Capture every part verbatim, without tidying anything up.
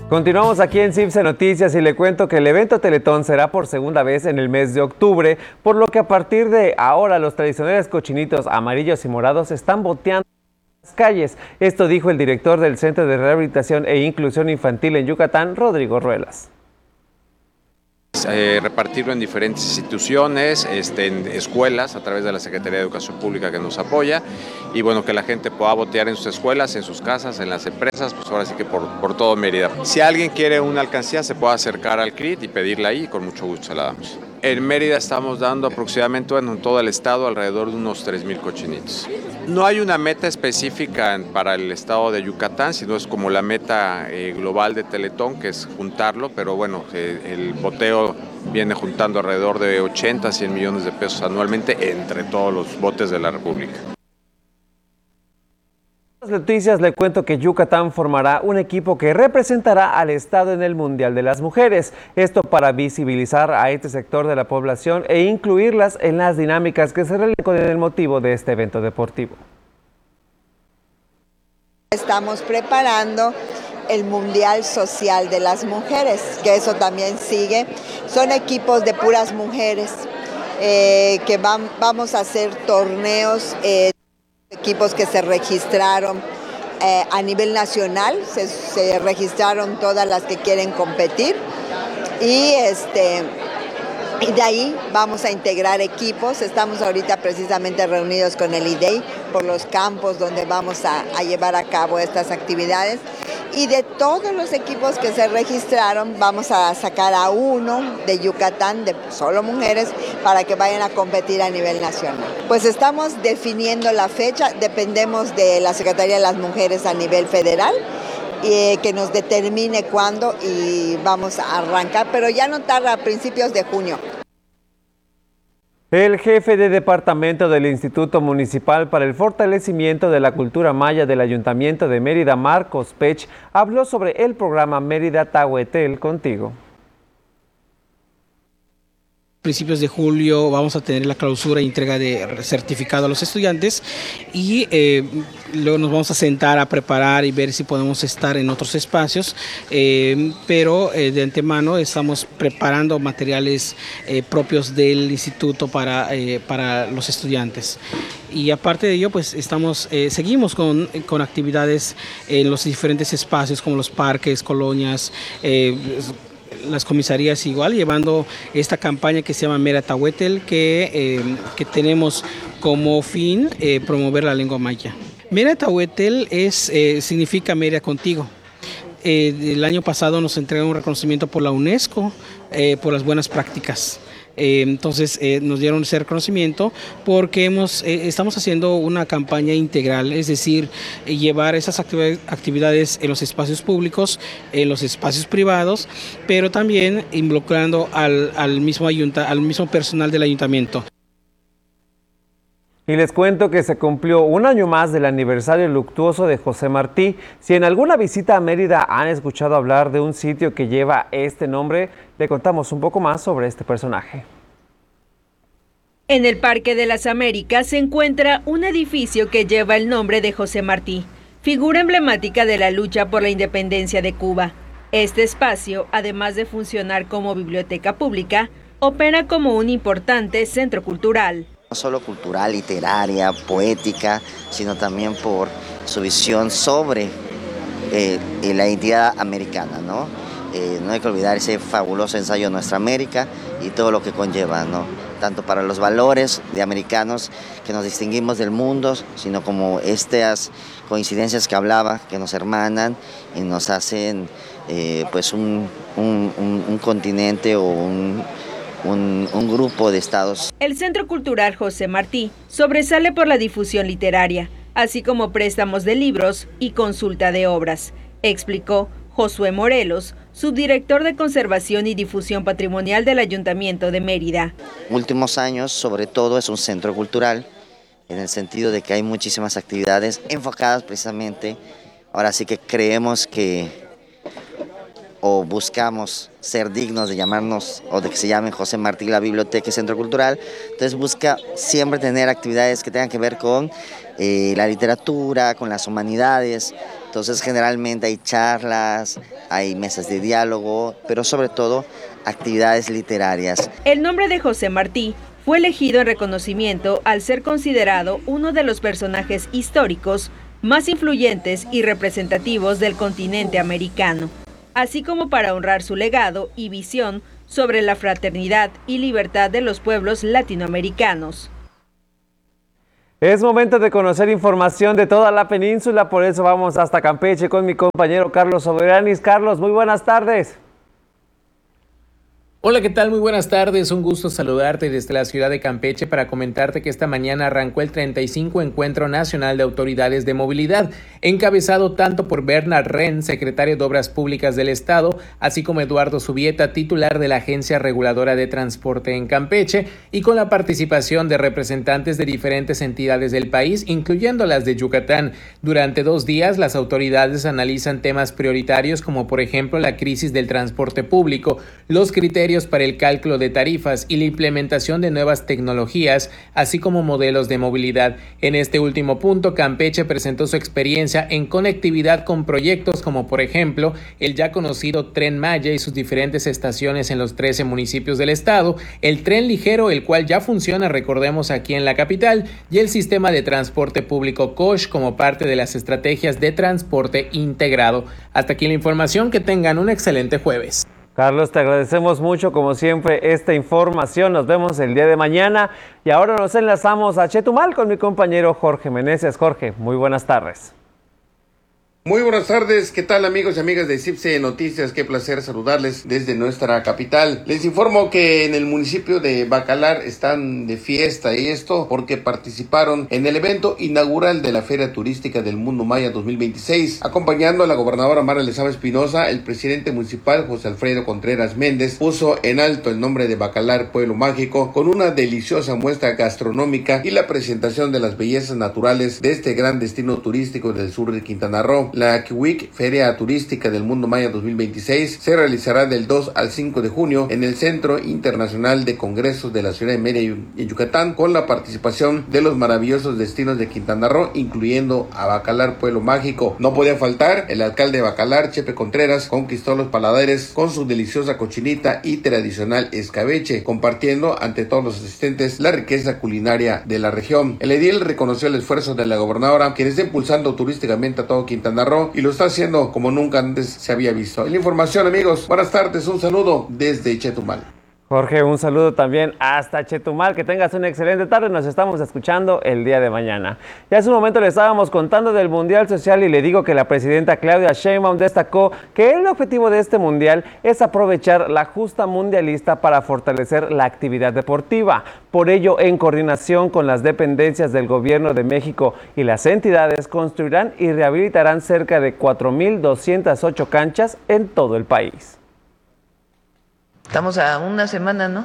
Continuamos aquí en CIPSE Noticias y le cuento que el evento Teletón será por segunda vez en el mes de octubre, por lo que a partir de ahora los tradicionales cochinitos amarillos y morados están boteando en las calles. Esto dijo el director del Centro de Rehabilitación e Inclusión Infantil en Yucatán, Rodrigo Ruelas. Eh, repartirlo en diferentes instituciones, este, en escuelas, a través de la Secretaría de Educación Pública que nos apoya, y bueno, que la gente pueda botear en sus escuelas, en sus casas, en las empresas, pues ahora sí que por, por todo Mérida. Si alguien quiere una alcancía, se puede acercar al C R I T y pedirla ahí, y con mucho gusto se la damos. En Mérida estamos dando aproximadamente, bueno, en todo el estado, alrededor de unos tres mil cochinitos. No hay una meta específica para el estado de Yucatán, sino es como la meta eh, global de Teletón, que es juntarlo, pero bueno, eh, el boteo viene juntando alrededor de ochenta a cien millones de pesos anualmente entre todos los botes de la República. En las noticias le cuento que Yucatán formará un equipo que representará al estado en el Mundial de las Mujeres. Esto para visibilizar a este sector de la población e incluirlas en las dinámicas que se realizan con el motivo de este evento deportivo. Estamos preparando el Mundial Social de las Mujeres, que eso también sigue. Son equipos de puras mujeres eh, que van, vamos a hacer torneos, eh, equipos que se registraron eh, a nivel nacional, se, se registraron todas las que quieren competir y este... Y de ahí vamos a integrar equipos. Estamos ahorita precisamente reunidos con el I D E I por los campos donde vamos a, a llevar a cabo estas actividades. Y de todos los equipos que se registraron, vamos a sacar a uno de Yucatán, de solo mujeres, para que vayan a competir a nivel nacional. Pues estamos definiendo la fecha, dependemos de la Secretaría de las Mujeres a nivel federal, y que nos determine cuándo y vamos a arrancar, pero ya no tarda, a principios de junio. El jefe de departamento del Instituto Municipal para el Fortalecimiento de la Cultura Maya del Ayuntamiento de Mérida, Marcos Pech, habló sobre el programa Mérida Tahuetel Contigo. Principios de julio vamos a tener la clausura e entrega de certificado a los estudiantes y eh, luego nos vamos a sentar a preparar y ver si podemos estar en otros espacios, eh, pero eh, de antemano estamos preparando materiales eh, propios del instituto para, eh, para los estudiantes. Y aparte de ello, pues estamos, eh, seguimos con, con actividades en los diferentes espacios como los parques, colonias, eh, las comisarías igual, llevando esta campaña que se llama Mérida Tahuetel, que, eh, que tenemos como fin eh, promover la lengua maya. Mérida Tahuetel es, eh, significa Mérida contigo. Eh, el año pasado nos entregaron un reconocimiento por la UNESCO eh, por las buenas prácticas. Eh, entonces eh, nos dieron ese reconocimiento porque hemos, eh, estamos haciendo una campaña integral, es decir, eh, llevar esas actividades, actividades en los espacios públicos, en los espacios privados, pero también involucrando al, al, mismo, ayunta, al mismo personal del ayuntamiento. Y les cuento que se cumplió un año más del aniversario luctuoso de José Martí. Si en alguna visita a Mérida han escuchado hablar de un sitio que lleva este nombre, le contamos un poco más sobre este personaje. En el Parque de las Américas se encuentra un edificio que lleva el nombre de José Martí, figura emblemática de la lucha por la independencia de Cuba. Este espacio, además de funcionar como biblioteca pública, opera como un importante centro cultural. No solo cultural, literaria, poética, sino también por su visión sobre eh, la identidad americana, ¿no? Eh, no hay que olvidar ese fabuloso ensayo Nuestra América y todo lo que conlleva, ¿no? Tanto para los valores de americanos que nos distinguimos del mundo, sino como estas coincidencias que hablaba, que nos hermanan y nos hacen eh, pues un, un, un, un continente o un... Un, un grupo de estados. El Centro Cultural José Martí sobresale por la difusión literaria, así como préstamos de libros y consulta de obras, explicó Josué Morelos, subdirector de Conservación y Difusión Patrimonial del Ayuntamiento de Mérida. Últimos años, sobre todo, es un centro cultural, en el sentido de que hay muchísimas actividades enfocadas precisamente, ahora sí que creemos que o buscamos ser dignos de llamarnos o de que se llame José Martí la Biblioteca y Centro Cultural, entonces busca siempre tener actividades que tengan que ver con eh, la literatura, con las humanidades, Entonces generalmente hay charlas, hay mesas de diálogo, pero sobre todo actividades literarias. El nombre de José Martí fue elegido en reconocimiento al ser considerado uno de los personajes históricos más influyentes y representativos del continente americano, así como para honrar su legado y visión sobre la fraternidad y libertad de los pueblos latinoamericanos. Es momento de conocer información de toda la península, por eso vamos hasta Campeche con mi compañero Carlos Soberanis. Carlos, muy buenas tardes. Hola, ¿qué tal? Muy buenas tardes, un gusto saludarte desde la ciudad de Campeche para comentarte que esta mañana arrancó el treinta y cinco Encuentro Nacional de Autoridades de Movilidad, encabezado tanto por Bernard Ren, secretario de Obras Públicas del Estado, así como Eduardo Subieta, titular de la Agencia Reguladora de Transporte en Campeche, y con la participación de representantes de diferentes entidades del país, incluyendo las de Yucatán. Durante dos días, las autoridades analizan temas prioritarios como por ejemplo la crisis del transporte público, los criterios para el cálculo de tarifas y la implementación de nuevas tecnologías, así como modelos de movilidad. En este último punto, Campeche presentó su experiencia en conectividad con proyectos como por ejemplo el ya conocido Tren Maya y sus diferentes estaciones en los trece municipios del estado, el tren ligero, el cual ya funciona, recordemos, aquí en la capital, y el sistema de transporte público C O S H como parte de las estrategias de transporte integrado. Hasta aquí la información, que tengan un excelente jueves. Carlos, te agradecemos mucho, como siempre, esta información. Nos vemos el día de mañana. Y ahora nos enlazamos a Chetumal con mi compañero Jorge Meneses. Jorge, muy buenas tardes. Muy buenas tardes, ¿qué tal amigos y amigas de CIPSE Noticias? Qué placer saludarles desde nuestra capital. Les informo que en el municipio de Bacalar están de fiesta, y esto porque participaron en el evento inaugural de la Feria Turística del Mundo Maya dos mil veintiséis. Acompañando a la gobernadora Mara Lezama Espinosa, el presidente municipal José Alfredo Contreras Méndez puso en alto el nombre de Bacalar, Pueblo Mágico, con una deliciosa muestra gastronómica y la presentación de las bellezas naturales de este gran destino turístico del sur de Quintana Roo. La Kiwik, Feria Turística del Mundo Maya dos mil veintiséis, se realizará del dos al cinco de junio en el Centro Internacional de Congresos de la ciudad de Mérida, en Yucatán, con la participación de los maravillosos destinos de Quintana Roo, incluyendo a Bacalar, Pueblo Mágico. No podía faltar el alcalde de Bacalar, Chepe Contreras, conquistó los paladares con su deliciosa cochinita y tradicional escabeche, compartiendo ante todos los asistentes la riqueza culinaria de la región. El edil reconoció el esfuerzo de la gobernadora, quien está impulsando turísticamente a todo Quintana Roo y lo está haciendo como nunca antes se había visto. En la información, amigos, buenas tardes, un saludo desde Chetumal. Jorge, un saludo también hasta Chetumal, que tengas una excelente tarde, nos estamos escuchando el día de mañana. Ya hace un momento le estábamos contando del Mundial Social y le digo que la presidenta Claudia Sheinbaum destacó que el objetivo de este Mundial es aprovechar la justa mundialista para fortalecer la actividad deportiva. Por ello, en coordinación con las dependencias del Gobierno de México y las entidades, construirán y rehabilitarán cerca de cuatro mil doscientas ocho canchas en todo el país. Estamos a una semana, ¿no?,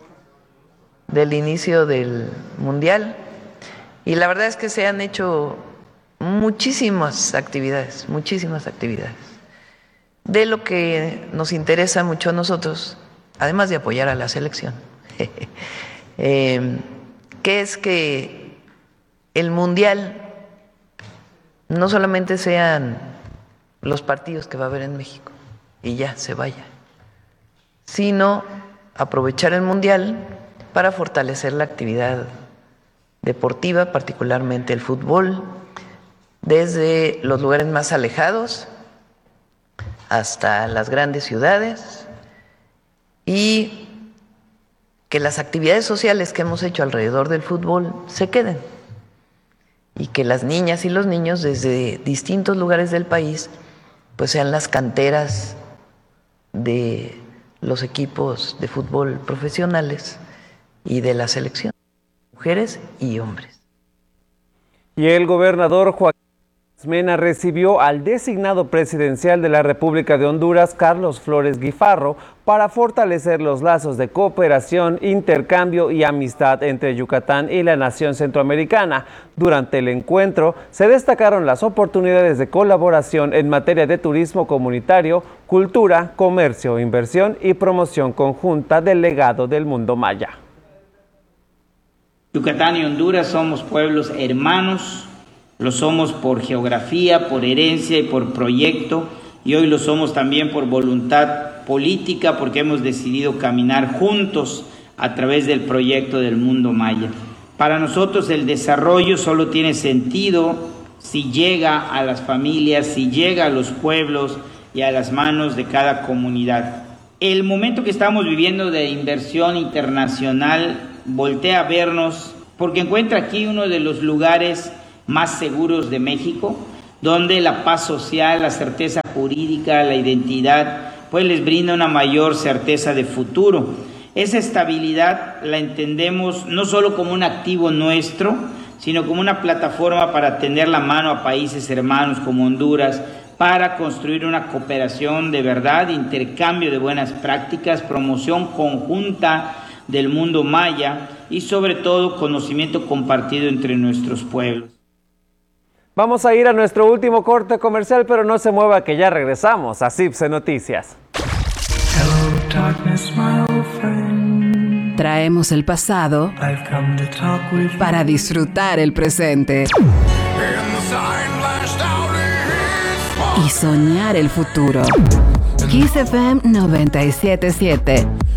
del inicio del Mundial, y la verdad es que se han hecho muchísimas actividades, muchísimas actividades. De lo que nos interesa mucho a nosotros, además de apoyar a la selección, eh, que es que el Mundial no solamente sean los partidos que va a haber en México y ya se vaya, sino aprovechar el Mundial para fortalecer la actividad deportiva, particularmente el fútbol, desde los lugares más alejados hasta las grandes ciudades, y que las actividades sociales que hemos hecho alrededor del fútbol se queden, y que las niñas y los niños desde distintos lugares del país pues sean las canteras de los equipos de fútbol profesionales y de la selección, mujeres y hombres. Y el gobernador Joaquín Mena recibió al designado presidencial de la República de Honduras, Carlos Flores Guifarro, para fortalecer los lazos de cooperación, intercambio y amistad entre Yucatán y la nación centroamericana. Durante el encuentro se destacaron las oportunidades de colaboración en materia de turismo comunitario, cultura, comercio, inversión y promoción conjunta del legado del mundo maya. Yucatán y Honduras somos pueblos hermanos, Lo somos por geografía, por herencia y por proyecto, y hoy lo somos también por voluntad política, porque hemos decidido caminar juntos a través del proyecto del mundo maya. Para nosotros el desarrollo solo tiene sentido si llega a las familias, si llega a los pueblos y a las manos de cada comunidad. El momento que estamos viviendo de inversión internacional voltea a vernos porque encuentra aquí uno de los lugares más seguros de México, donde la paz social, la certeza jurídica, la identidad, pues les brinda una mayor certeza de futuro. Esa estabilidad la entendemos no solo como un activo nuestro, sino como una plataforma para tender la mano a países hermanos como Honduras, para construir una cooperación de verdad, intercambio de buenas prácticas, promoción conjunta del mundo maya y sobre todo conocimiento compartido entre nuestros pueblos. Vamos a ir a nuestro último corte comercial, pero no se mueva que ya regresamos a CIPSE Noticias. Traemos el pasado para disfrutar el presente y soñar el futuro. Kiss F M noventa y siete punto siete.